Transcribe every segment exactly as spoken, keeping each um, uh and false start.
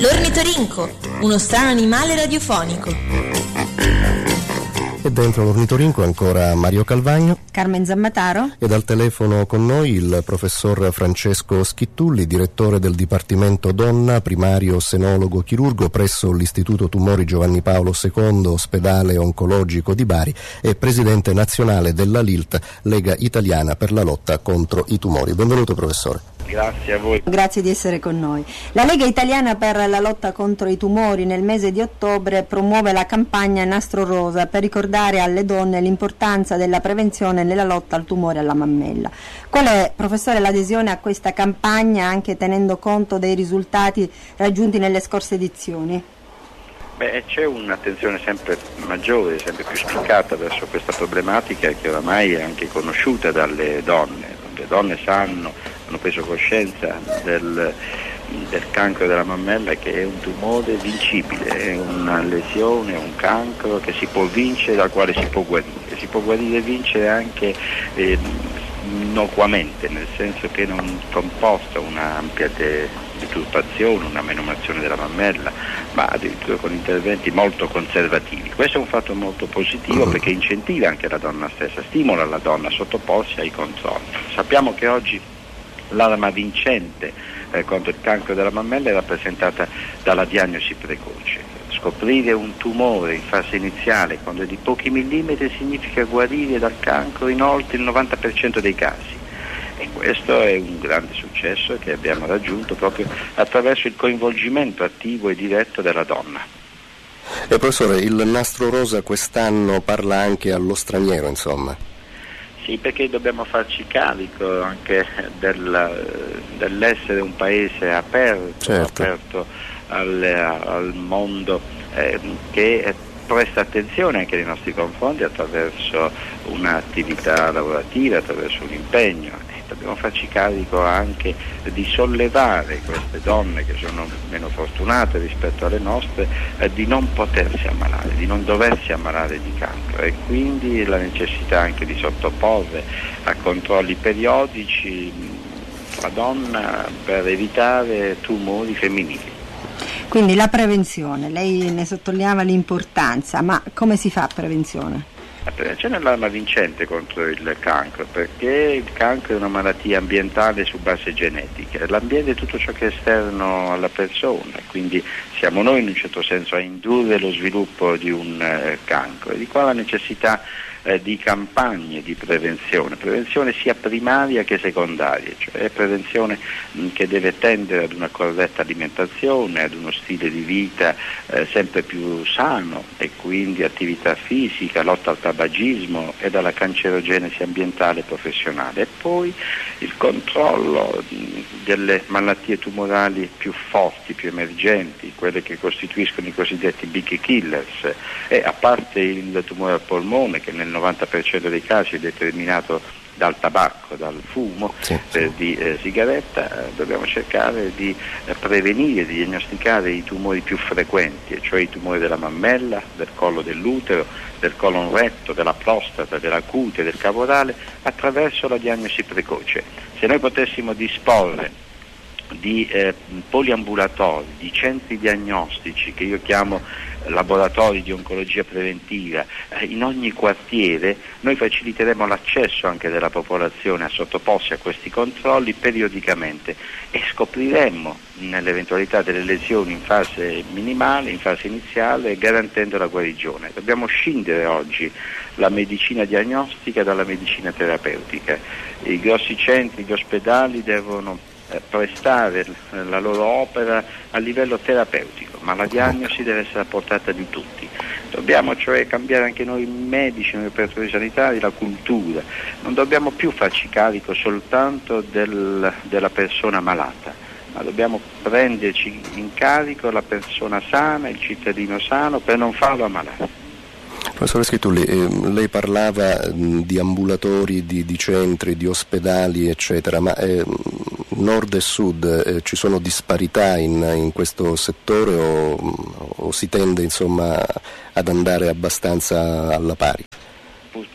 L'ornitorinco, uno strano animale radiofonico. E dentro l'ornitorinco ancora Mario Calvagno, Carmen Zammataro ed al telefono con noi il professor Francesco Schittulli, direttore del Dipartimento Donna, primario senologo chirurgo presso l'Istituto Tumori Giovanni Paolo secondo, Ospedale Oncologico di Bari, e presidente nazionale della L I L T, Lega Italiana per la lotta contro i tumori. Benvenuto professore. Grazie a voi. Grazie di essere con noi. La Lega Italiana per la lotta contro i tumori nel mese di ottobre promuove la campagna Nastro Rosa per ricordare alle donne l'importanza della prevenzione nella lotta al tumore alla mammella. Qual è, professore, l'adesione a questa campagna, anche tenendo conto dei risultati raggiunti nelle scorse edizioni? Beh, c'è un'attenzione sempre maggiore, sempre più spiccata verso questa problematica che oramai è anche conosciuta dalle donne. Le donne sanno, hanno preso coscienza del, del cancro della mammella, che è un tumore vincibile, è una lesione, un cancro che si può vincere, dal quale si può guarire. Si può guarire e vincere anche eh, innocuamente, nel senso che non comporta un'ampia deturpazione, una menomazione della mammella, ma addirittura con interventi molto conservativi. Questo è un fatto molto positivo perché incentiva anche la donna stessa, stimola la donna a sottoporsi ai controlli. Sappiamo che oggi l'arma vincente eh, contro il cancro della mammella è rappresentata dalla diagnosi precoce. Scoprire un tumore in fase iniziale, quando è di pochi millimetri, significa guarire dal cancro in oltre il novanta per cento dei casi. E questo è un grande successo che abbiamo raggiunto proprio attraverso il coinvolgimento attivo e diretto della donna. E professore, il Nastro Rosa quest'anno parla anche allo straniero, insomma. Sì, perché dobbiamo farci carico anche del, dell'essere un paese aperto, certo. aperto al, al mondo eh, che presta attenzione anche nei nostri confronti attraverso un'attività lavorativa, attraverso un impegno. Dobbiamo farci carico anche di sollevare queste donne che sono meno fortunate rispetto alle nostre, eh, di non potersi ammalare, di non doversi ammalare di cancro, e quindi la necessità anche di sottoporre a controlli periodici la donna per evitare tumori femminili. Quindi la prevenzione, lei ne sottolineava l'importanza, ma come si fa prevenzione? La prevenzione è l'arma vincente contro il cancro, perché il cancro è una malattia ambientale su base genetica. L'ambiente è tutto ciò che è esterno alla persona, quindi siamo noi in un certo senso a indurre lo sviluppo di un eh, cancro, e di qua la necessità eh, di campagne di prevenzione, prevenzione sia primaria che secondaria, cioè prevenzione mh, che deve tendere ad una corretta alimentazione, ad uno stile di vita eh, sempre più sano, e quindi attività fisica, lotta al tabagismo e dalla cancerogenesi ambientale e professionale, e poi il controllo mh, delle malattie tumorali più forti, più emergenti, quelle che costituiscono i cosiddetti big killers, e a parte il tumore al polmone, che nel novanta per cento dei casi è determinato dal tabacco, dal fumo sì, sì. Eh, di eh, sigaretta, eh, dobbiamo cercare di eh, prevenire, di diagnosticare i tumori più frequenti, cioè i tumori della mammella, del collo dell'utero, del colon retto, della prostata, della cute, del cavo orale, attraverso la diagnosi precoce. Se noi potessimo disporre di eh, poliambulatori, di centri diagnostici, che io chiamo laboratori di oncologia preventiva, eh, in ogni quartiere, noi faciliteremo l'accesso anche della popolazione a sottoporsi a questi controlli periodicamente, e scopriremmo nell'eventualità delle lesioni in fase minimale, in fase iniziale, garantendo la guarigione. Dobbiamo scindere oggi la medicina diagnostica dalla medicina terapeutica. I grossi centri, gli ospedali devono prestare la loro opera a livello terapeutico, ma la diagnosi deve essere a portata di tutti. Dobbiamo cioè cambiare anche noi medici, noi operatori sanitari, la cultura. Non dobbiamo più farci carico soltanto del, della persona malata, ma dobbiamo prenderci in carico la persona sana, il cittadino sano, per non farlo ammalare. Professore Schittulli, eh, lei parlava mh, di ambulatori, di, di centri, di ospedali, eccetera, ma eh, nord e sud eh, ci sono disparità in, in questo settore o, o si tende insomma ad andare abbastanza alla pari? Purtroppo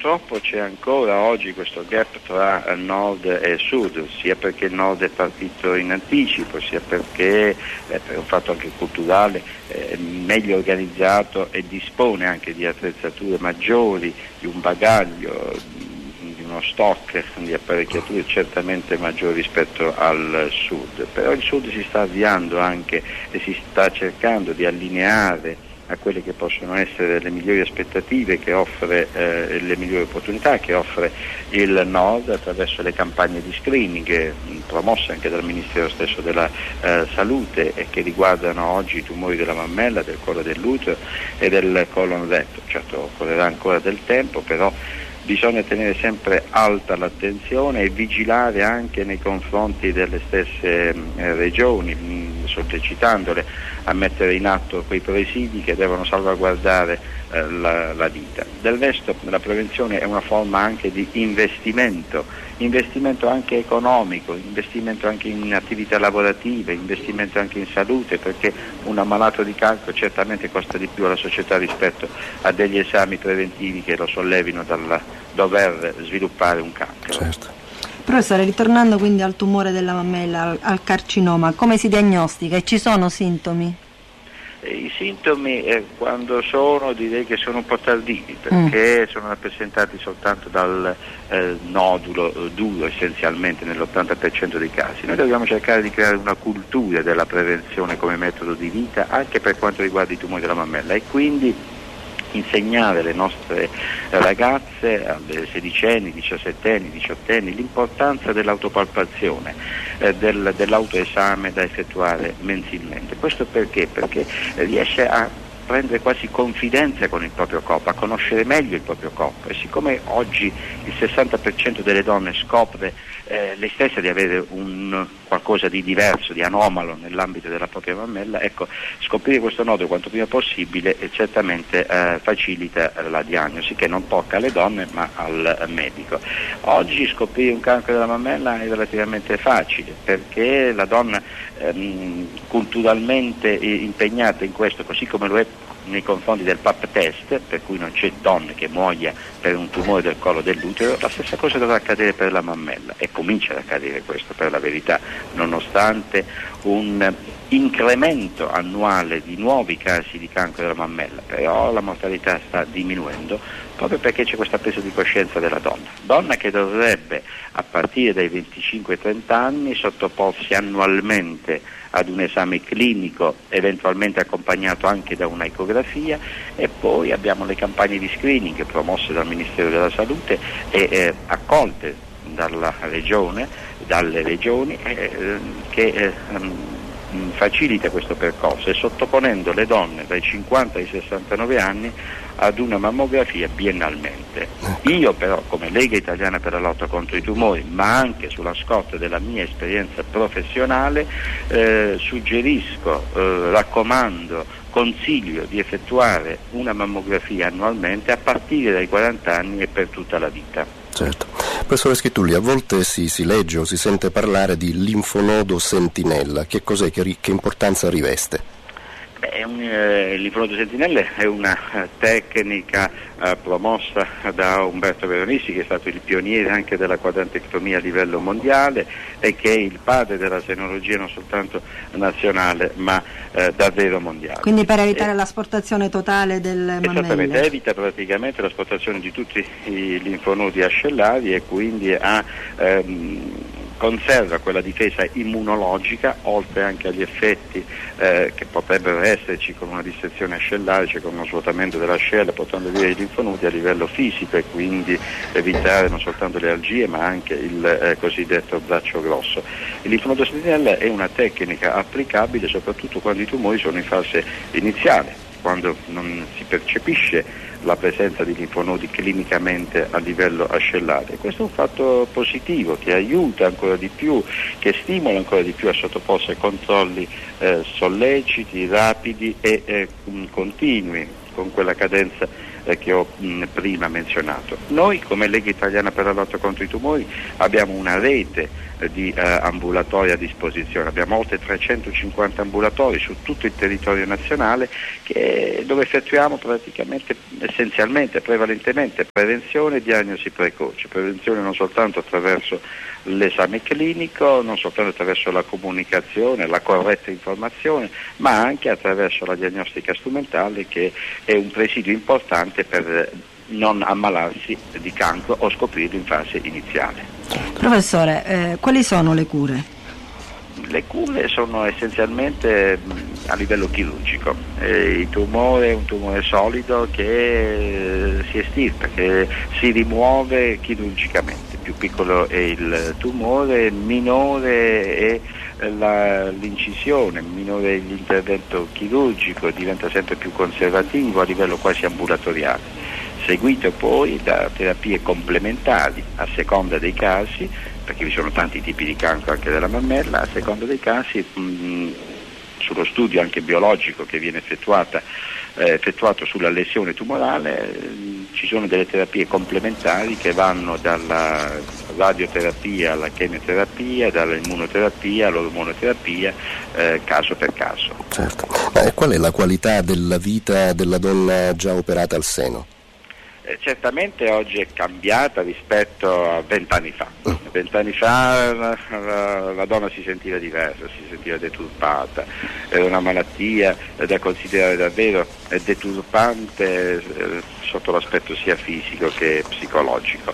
purtroppo c'è ancora oggi questo gap tra nord e sud, sia perché il nord è partito in anticipo, sia perché eh, per un fatto anche culturale è eh, meglio organizzato e dispone anche di attrezzature maggiori, di un bagaglio, di uno stock di apparecchiature certamente maggiore rispetto al sud. Però il sud si sta avviando anche e si sta cercando di allineare a quelle che possono essere le migliori aspettative che offre, eh, le migliori opportunità che offre il Nord attraverso le campagne di screening mh, promosse anche dal Ministero stesso della eh, Salute e che riguardano oggi i tumori della mammella, del collo dell'utero e del colon retto. Certo, occorrerà ancora del tempo, però bisogna tenere sempre alta l'attenzione e vigilare anche nei confronti delle stesse eh, regioni, mh, sollecitandole a mettere in atto quei presidi che devono salvaguardare eh, la, la vita. Del resto la prevenzione è una forma anche di investimento, investimento anche economico, investimento anche in attività lavorative, investimento anche in salute, perché un ammalato di cancro certamente costa di più alla società rispetto a degli esami preventivi che lo sollevino dal dover sviluppare un cancro. Certo. Professore, ritornando quindi al tumore della mammella, al, al carcinoma, come si diagnostica e ci sono sintomi? I sintomi eh, quando sono direi che sono un po' tardivi, perché mm. sono rappresentati soltanto dal eh, nodulo eh, duro essenzialmente nell'ottanta per cento dei casi. Noi dobbiamo cercare di creare una cultura della prevenzione come metodo di vita anche per quanto riguarda i tumori della mammella e quindi insegnare alle nostre ragazze, alle sedicenni, diciassettenni, diciottenni, l'importanza dell'autopalpazione, eh, del, dell'autoesame da effettuare mensilmente. Questo perché? Perché riesce a prendere quasi confidenza con il proprio corpo, a conoscere meglio il proprio corpo e siccome oggi il sessanta per cento delle donne scopre eh, lei stessa di avere un qualcosa di diverso, di anomalo nell'ambito della propria mammella, ecco, scoprire questo nodo quanto prima possibile e certamente eh, facilita la diagnosi che non tocca alle donne ma al medico. Oggi scoprire un cancro della mammella è relativamente facile perché la donna ehm, culturalmente impegnata in questo, così come lo è nei confronti del Pap test, per cui non c'è donna che muoia per un tumore del collo dell'utero, la stessa cosa dovrà accadere per la mammella e comincia ad accadere questo per la verità, nonostante un incremento annuale di nuovi casi di cancro della mammella, però la mortalità sta diminuendo proprio perché c'è questa presa di coscienza della donna, donna che dovrebbe a partire dai venticinque trenta anni sottoporsi annualmente ad un esame clinico eventualmente accompagnato anche da una ecografia e poi abbiamo le campagne di screening promosse dal Ministero della Salute e eh, accolte dalla regione, dalle regioni eh, che eh, facilita questo percorso e sottoponendo le donne dai cinquanta ai sessantanove anni ad una mammografia biennalmente. Io però come Lega Italiana per la lotta contro i tumori, ma anche sulla scorta della mia esperienza professionale, eh, suggerisco, eh, raccomando, consiglio di effettuare una mammografia annualmente a partire dai quaranta anni e per tutta la vita. Certo. Professore Schittulli, a volte si, si legge o si sente parlare di linfonodo sentinella, che cos'è, che, che importanza riveste? Beh, un, eh, il linfonodo sentinella è una uh, tecnica uh, promossa da Umberto Veronesi, che è stato il pioniere anche della quadrantectomia a livello mondiale e che è il padre della senologia non soltanto nazionale ma uh, davvero mondiale. Quindi per evitare e, l'asportazione totale del mammelle. Esattamente, evita praticamente l'asportazione di tutti i linfonodi ascellari e quindi ha um, conserva quella difesa immunologica, oltre anche agli effetti eh, che potrebbero esserci con una dissezione ascellare, cioè con uno svuotamento dell'ascella, portando via i linfonodi a livello fisico e quindi evitare non soltanto le algie ma anche il eh, cosiddetto braccio grosso. Il linfonodo sentinella è una tecnica applicabile soprattutto quando i tumori sono in fase iniziale, quando non si percepisce la presenza di linfonodi clinicamente a livello ascellare. Questo è un fatto positivo che aiuta ancora di più, che stimola ancora di più a sottoporsi a controlli eh, solleciti, rapidi e eh, continui, con quella cadenza eh, che ho mh, prima menzionato. Noi come Lega Italiana per la lotta contro i tumori abbiamo una rete eh, di eh, ambulatori a disposizione. Abbiamo oltre trecentocinquanta ambulatori su tutto il territorio nazionale che, dove effettuiamo praticamente, essenzialmente, prevalentemente prevenzione e diagnosi precoce. Prevenzione non soltanto attraverso l'esame clinico, non soltanto attraverso la comunicazione, la corretta informazione, ma anche attraverso la diagnostica strumentale, che è un presidio importante per non ammalarsi di cancro o scoprirlo in fase iniziale. Professore, eh, quali sono le cure? Le cure sono essenzialmente mh, a livello chirurgico. Eh, il tumore è un tumore solido che eh, si estirpa, che si rimuove chirurgicamente. Più piccolo è il tumore, minore è la, l'incisione, minore è l'intervento chirurgico, diventa sempre più conservativo a livello quasi ambulatoriale, seguito poi da terapie complementari a seconda dei casi, perché vi sono tanti tipi di cancro anche della mammella, a seconda dei casi, mh, sullo studio anche biologico che viene effettuata, eh, effettuato sulla lesione tumorale, eh, ci sono delle terapie complementari che vanno dalla radioterapia alla chemioterapia, dall'immunoterapia all'ormonoterapia, eh, caso per caso. Certo. Ma qual è la qualità della vita della donna già operata al seno? Eh, certamente oggi è cambiata rispetto a vent'anni fa. Vent'anni fa la, la, la donna si sentiva diversa, si sentiva deturpata, era una malattia eh, da considerare davvero eh, deturpante eh, sotto l'aspetto sia fisico che psicologico.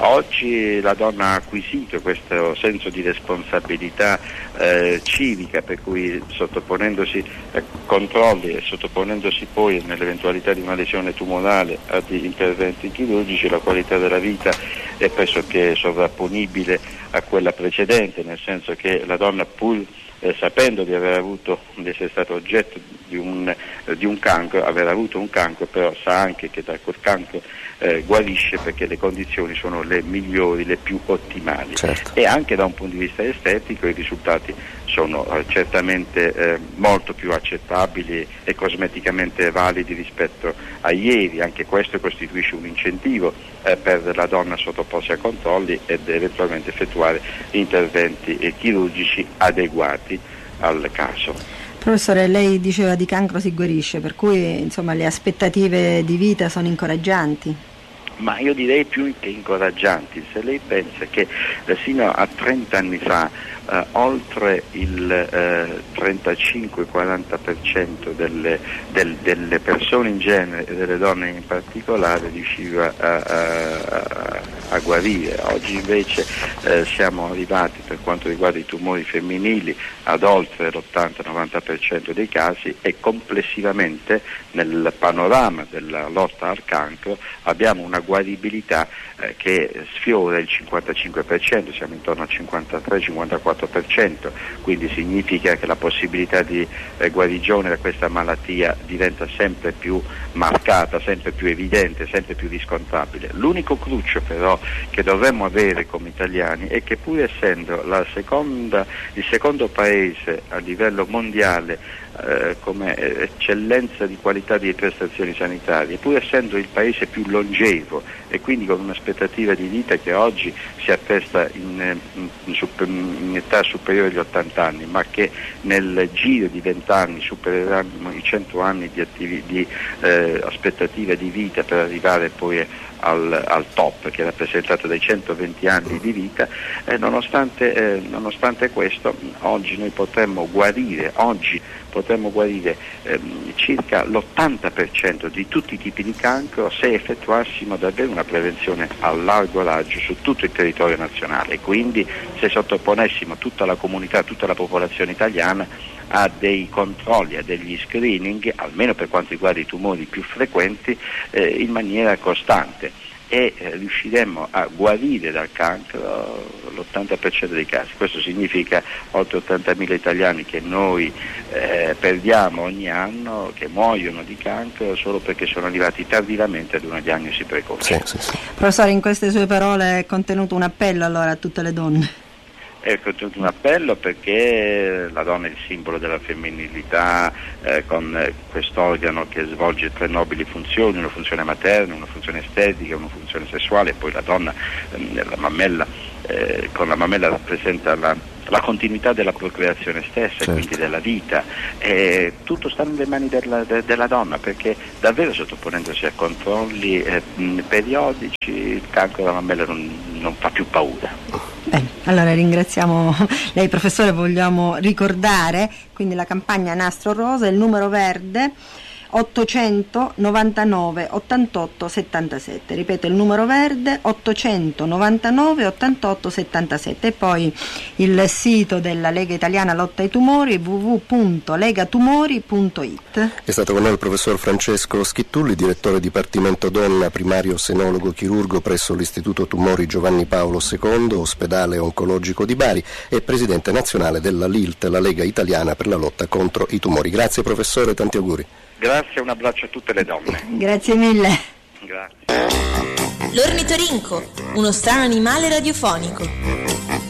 Oggi la donna ha acquisito questo senso di responsabilità eh, civica, per cui sottoponendosi a controlli e sottoponendosi poi nell'eventualità di una lesione tumorale ad interventi chirurgici, la qualità della vita è pressoché sovrapponibile a quella precedente, nel senso che la donna, pur eh, sapendo di aver avuto, di essere stato oggetto di un, eh, di un cancro, aver avuto un cancro, però sa anche che da quel cancro eh, guarisce, perché le condizioni sono le migliori, le più ottimali. Certo. E anche da un punto di vista estetico i risultati sono eh, certamente eh, molto più accettabili e cosmeticamente validi rispetto a ieri. Anche questo costituisce un incentivo eh, per la donna a sottoporsi a controlli ed eventualmente effettuare interventi eh, chirurgici adeguati al caso. Professore, lei diceva di cancro si guarisce, per cui insomma le aspettative di vita sono incoraggianti. Ma io direi più che incoraggianti. Se lei pensa che eh, sino a trenta anni fa eh, oltre il eh, trentacinque quaranta per cento delle, del, delle persone in genere e delle donne in particolare riusciva a, a, a guarire, oggi invece eh, siamo arrivati, per quanto riguarda i tumori femminili, ad oltre l'ottanta novanta per cento dei casi, e complessivamente nel panorama della lotta al cancro abbiamo una guaribilità eh, che sfiora il cinquantacinque per cento, siamo intorno al cinquantatré cinquantaquattro per cento, quindi significa che la possibilità di eh, guarigione da questa malattia diventa sempre più marcata, sempre più evidente, sempre più riscontrabile. L'unico cruccio però che dovremmo avere come italiani è che, pur essendo la seconda, il secondo paese a livello mondiale eh, come eccellenza di qualità di prestazioni sanitarie, pur essendo il paese più longevo e quindi con un'aspettativa di vita che oggi si attesta in, in, in età superiore agli ottanta anni, ma che nel giro di venti anni supereranno i cento anni di, attivi, di eh, aspettativa di vita, per arrivare poi Al, al top, che è rappresentato dai centoventi anni di vita, eh, nonostante, eh, nonostante questo oggi noi potremmo guarire, oggi potremmo guarire ehm, circa l'ottanta per cento di tutti i tipi di cancro se effettuassimo davvero una prevenzione a largo raggio su tutto il territorio nazionale, e quindi se sottoponessimo tutta la comunità, tutta la popolazione italiana a dei controlli, a degli screening, almeno per quanto riguarda i tumori più frequenti, eh, in maniera costante, e eh, riusciremmo a guarire dal cancro l'ottanta per cento dei casi. Questo significa oltre ottantamila italiani che noi eh, perdiamo ogni anno, che muoiono di cancro solo perché sono arrivati tardivamente ad una diagnosi precoce. Sì, sì, sì. Professore, in queste sue parole è contenuto un appello allora a tutte le donne. È contenuto un appello perché la donna è il simbolo della femminilità, eh, con eh, quest'organo che svolge tre nobili funzioni: una funzione materna, una funzione estetica, una funzione sessuale, e poi la donna, ehm, la mammella eh, con la mammella rappresenta la, la continuità della procreazione stessa, certo. E quindi della vita, eh, tutto sta nelle mani della, de, della donna, perché davvero sottoponendosi a controlli eh, periodici il cancro della mammella non, non fa più paura. Bene, allora ringraziamo lei professore, vogliamo ricordare quindi la campagna Nastro Rosa, il numero verde ottocentonovantanove ottantotto settantasette, ripeto il numero verde ottocentonovantanove ottantotto settantasette, e poi il sito della Lega Italiana Lotta ai Tumori w w w punto legatumori punto i t. È stato con noi il professor Francesco Schittulli, direttore Dipartimento Donna, primario senologo chirurgo presso l'Istituto Tumori Giovanni Paolo secondo, ospedale oncologico di Bari, e presidente nazionale della L I L T, la Lega Italiana per la lotta contro i tumori. Grazie professore, tanti auguri. Grazie, un abbraccio a tutte le donne. Grazie mille. Grazie. L'ornitorinco, uno strano animale radiofonico.